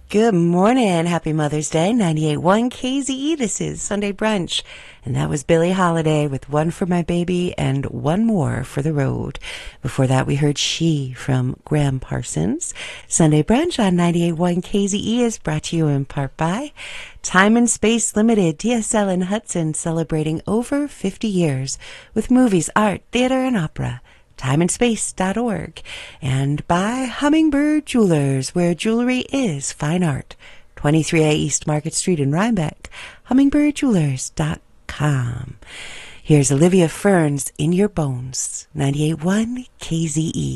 Good morning. Happy Mother's Day. 98.1 KZE. This is Sunday Brunch. And that was Billie Holiday with One for My Baby and One More for the Road. Before that, we heard She from Graham Parsons. Sunday Brunch on 98.1 KZE is brought to you in part by Time and Space Limited, TSL in Hudson, celebrating over 50 years with movies, art, theater, and opera. timeandspace.org, and by Hummingbird Jewelers, where jewelry is fine art. 23A East Market Street in Rhinebeck, hummingbirdjewelers.com. Here's Olivia Ferns, In Your Bones, 98.1 KZE.